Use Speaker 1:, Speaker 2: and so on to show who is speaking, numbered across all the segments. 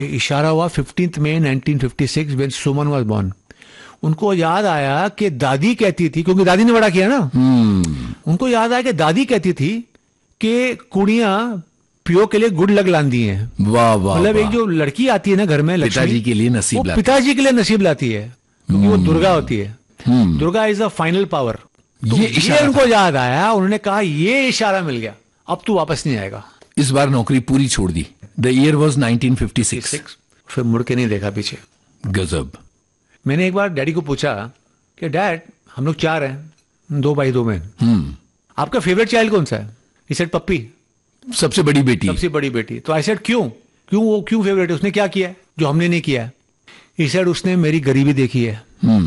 Speaker 1: इशारा हुआ 15th May 1956 when Suman was born. उनको याद आया कि दादी कहती थी, क्योंकि दादी ने बड़ा किया ना, उनको याद आया कि दादी कहती थी कि कुड़ियां प्यो के लिए गुड लक लांदी हैं।
Speaker 2: वाह वाह,
Speaker 1: मतलब एक जो लड़की आती है ना घर में,
Speaker 2: पिताजी के लिए नसीब लाती,
Speaker 1: पिताजी के लिए नसीब लाती है, क्योंकि वो दुर्गा होती है। Durga is a final power. ये उनको याद आया, उन्होंने कहा ये इशारा मिल गया, अब तू वापस नहीं आएगा।
Speaker 2: इस बार नौकरी पूरी छोड़ दी। The year was 1956।
Speaker 1: फिर मुड़ के नहीं देखा पीछे।
Speaker 2: गजब।
Speaker 1: मैंने एक बार डैडी को पूछा कि डैड, हम लोग 4 हैं, 2 भाई 2 बहन, आपका फेवरेट चाइल्ड कौन सा है? ही सेड पप्पी,
Speaker 2: सबसे बड़ी बेटी।
Speaker 1: सबसे बड़ी बेटी। तो आई सेड क्यों फेवरेट है? उसने क्या किया है जो हमने नहीं किया है? ही सेड उसने मेरी गरीबी देखी है।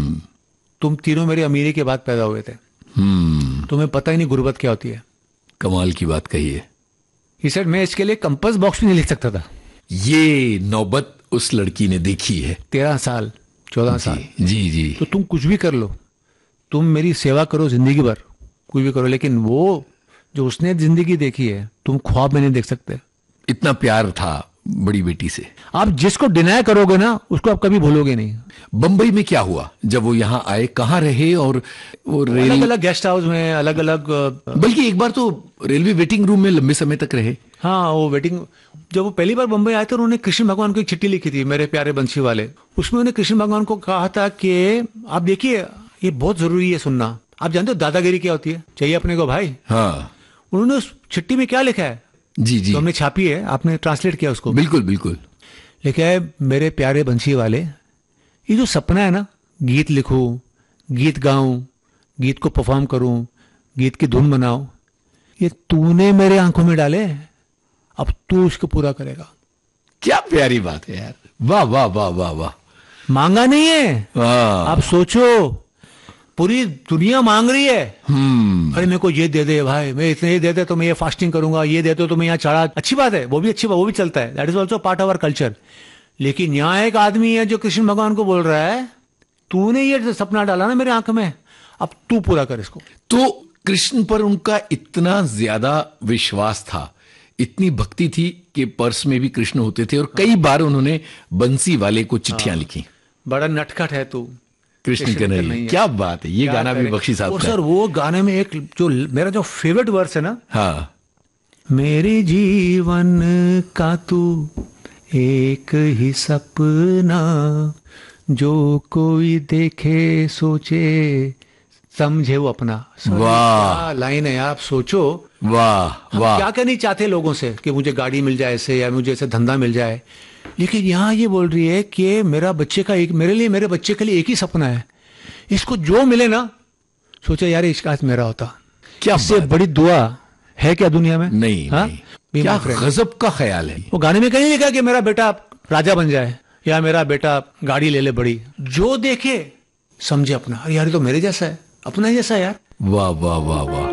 Speaker 1: तुम तीनों मेरे अमीरी के बाद पैदा हुए थे, तुम्हें पता ही नहीं गुर्बत क्या होती है।
Speaker 2: कमाल की बात कही है।
Speaker 1: ही सेड मैं इसके लिए कंपास बॉक्स भी नहीं लिख सकता था।
Speaker 2: ये नौबत उस लड़की ने देखी है।
Speaker 1: 13 साल 14 साल।
Speaker 2: जी जी।
Speaker 1: तो तुम कुछ भी कर लो, तुम मेरी सेवा करो जिंदगी भर, कुछ भी करो, लेकिन वो जो उसने जिंदगी देखी है तुम ख्वाब में नहीं देख सकते।
Speaker 2: इतना प्यार था बड़ी बेटी से।
Speaker 1: आप जिसको डिनाय करोगे ना उसको आप कभी भूलोगे नहीं।
Speaker 2: बंबई में क्या हुआ जब वो यहाँ आए, कहाँ रहे? और वो
Speaker 1: अलग अलग गेस्ट हाउस में, अलग अलग,
Speaker 2: बल्कि एक बार तो रेलवे वेटिंग रूम में लंबे समय तक रहे।
Speaker 1: हाँ, वो वेटिंग, जब वो पहली बार बंबई आए थे उन्होंने कृष्ण भगवान को एक चिट्ठी लिखी थी, मेरे प्यारे बंसी वाले। उसमें उन्होंने कृष्ण भगवान को कहा था कि आप देखिए ये बहुत जरूरी है सुनना। आप जानते हो दादागिरी क्या होती है? चाहिए अपने को भाई।
Speaker 2: हाँ।
Speaker 1: उन्होंने उस चिट्ठी में क्या लिखा है?
Speaker 2: जी जी।
Speaker 1: तो हमने छापी है, आपने ट्रांसलेट किया उसको?
Speaker 2: बिल्कुल बिल्कुल।
Speaker 1: लिखा है, मेरे प्यारे बंसी वाले, ये जो सपना है ना, गीत लिखूं, गीत गाऊं, गीत को परफॉर्म करूं, गीत की धुन बनाओ, ये तूने मेरे आंखों में डाले, अब तू इसको पूरा करेगा।
Speaker 2: क्या प्यारी बात है यार। वाह वाह वाह वाह वाह।
Speaker 1: मांगा नहीं है, आप सोचो पूरी दुनिया मांग रही है। अरे मेरे को ये दे दे भाई, मैं इतने ये दे दे तो मैं ये फास्टिंग करूंगा, ये दे दो तो मैं यहाँ चढ़ा। अच्छी बात है, वो भी अच्छी बात, वो भी चलता है, that is also part of our culture. लेकिन यहाँ एक आदमी है जो कृष्ण भगवान को बोल रहा है, तूने ये सपना डाला ना मेरे आंख में, अब तू पूरा कर इसको।
Speaker 2: तो कृष्ण पर उनका इतना ज्यादा विश्वास था, इतनी भक्ति थी कि पर्स में भी कृष्ण होते थे, और कई बार उन्होंने बंसी वाले को चिट्ठियां लिखी।
Speaker 1: बड़ा नटखट है तू
Speaker 2: कृष्ण कन्हैया। क्या बात है। ये गाना भी बख्शी साहब का।
Speaker 1: सर वो गाने में एक जो मेरा जो फेवरेट वर्स है ना,
Speaker 2: हाँ,
Speaker 1: मेरे जीवन का तू एक ही सपना, जो कोई देखे सोचे समझे वो अपना।
Speaker 2: वाह
Speaker 1: लाइन है, आप सोचो।
Speaker 2: वाह वाह।
Speaker 1: क्या कहनी चाहते लोगों से कि मुझे गाड़ी मिल जाए ऐसे, या मुझे ऐसे धंधा मिल जाए, लेकिन यहाँ ये बोल रही है कि मेरा बच्चे का एक, मेरे लिए, मेरे बच्चे के लिए एक ही सपना है, इसको जो मिले ना, सोचा यार इसका आज मेरा होता। क्या इससे बड़ी दुआ है क्या दुनिया में?
Speaker 2: नहीं,
Speaker 1: हाँ?
Speaker 2: नहीं। क्या गजब का ख्याल है।
Speaker 1: वो गाने में कहीं लिखा कि मेरा बेटा राजा बन जाए, या मेरा बेटा गाड़ी ले ले बड़ी, जो देखे समझे अपना। अरे यार ये तो मेरे जैसा है, अपना जैसा है यार।
Speaker 2: वाह वाह वाह वाह।